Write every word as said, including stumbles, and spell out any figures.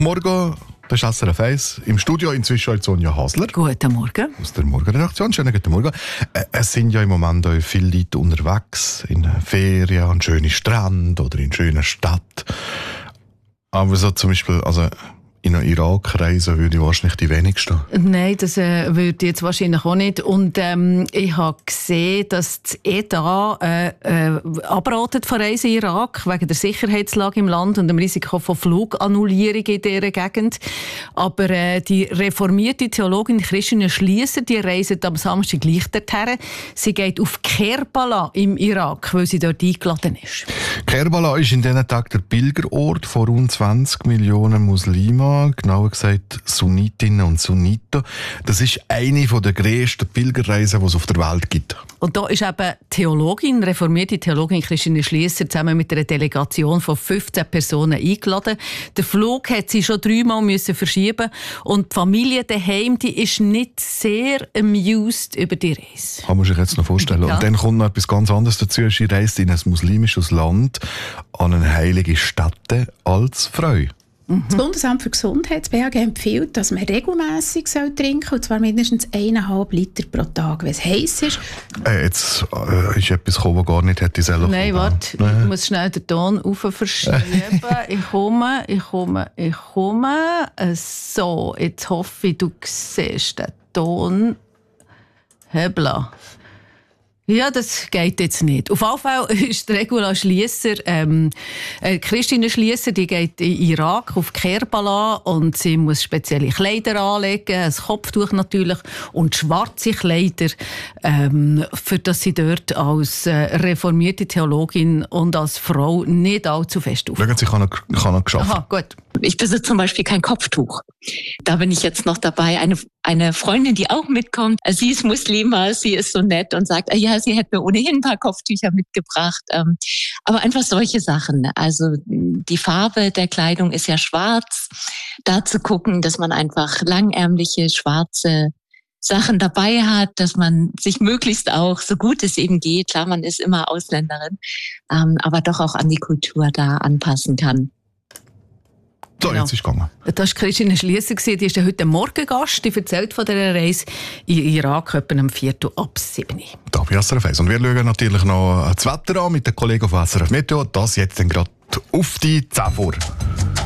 Morgen, das ist S R F eins. Im Studio inzwischen halt Sonja Hasler. Guten Morgen. Aus der Morgenredaktion. Schönen guten Morgen. Äh, es sind ja im Moment auch viele Leute unterwegs, in Ferien, an schönen Strand oder in schönen Stadt. Aber so zum Beispiel, also in den Irak reisen würde ich wahrscheinlich die wenigsten. Nein, das äh, würde ich jetzt wahrscheinlich auch nicht. Und ähm, ich habe gesehen, dass das E D A äh, äh, abratet von Reisen in Irak wegen der Sicherheitslage im Land und dem Risiko von Flugannullierung in dieser Gegend. Aber äh, die reformierte Theologin Christine Schliesser, die reist am Samstag gleich dorthin. Sie geht auf Kerbala im Irak, weil sie dort eingeladen ist. Kerbala ist in diesen Tagen der Pilgerort von rund zwanzig Millionen Muslimen. Genauer gesagt Sunnitinnen und Sunniten. Das ist eine der grössten Pilgerreisen, die es auf der Welt gibt. Und da ist eben Theologin, reformierte Theologin Christine Schliesser zusammen mit einer Delegation von fünfzehn Personen eingeladen. Der Flug hat sie schon dreimal müssen verschieben und die Familie daheim, die ist nicht sehr amused über die Reise. Kann man sich jetzt noch vorstellen. Ja. Und dann kommt noch etwas ganz anderes dazu. Sie reist in ein muslimisches Land an eine heilige Stätte als Frau. Das Bundesamt für Gesundheit, das B A G, empfiehlt, dass man regelmässig trinken soll, und zwar mindestens eineinhalb Liter pro Tag, wenn es heiß ist. Äh, jetzt äh, ist etwas gekommen, das gar nicht hätte selber kommen. Nein, warte, ich muss schnell den Ton rauf verschieben. ich komme, ich komme, ich komme. So, jetzt hoffe ich, du siehst den Ton. Hebla. Ja, das geht jetzt nicht. Auf jeden Fall ist Regula Schliesser, ähm, äh, Christine Schliesser, die geht in Irak auf Kerbala und sie muss spezielle Kleider anlegen, ein Kopftuch natürlich und schwarze Kleider, ähm, für das sie dort als äh, reformierte Theologin und als Frau nicht allzu fest auf. Schauen Sie, ich habe noch geschafft. Aha, gut. Ich besitze zum Beispiel kein Kopftuch. Da bin ich jetzt noch dabei. Eine, eine Freundin, die auch mitkommt, sie ist Muslima, sie ist so nett und sagt, ja, sie hätte mir ohnehin ein paar Kopftücher mitgebracht. Aber einfach solche Sachen. Also die Farbe der Kleidung ist ja schwarz. Da zu gucken, dass man einfach langärmliche, schwarze Sachen dabei hat, dass man sich möglichst auch, so gut es eben geht, klar, man ist immer Ausländerin, aber doch auch an die Kultur da anpassen kann. So, genau. Jetzt ist es gegangen. Das war Christine Schliesser, die ist heute Morgen Gast, die erzählt von dieser Reise in Irak, etwa am Viertel ab sieben. Da bei S R F eins. Und wir schauen natürlich noch das Wetter an mit den Kollegen von S R F Meteo. Das jetzt dann gerade auf die zehn vor.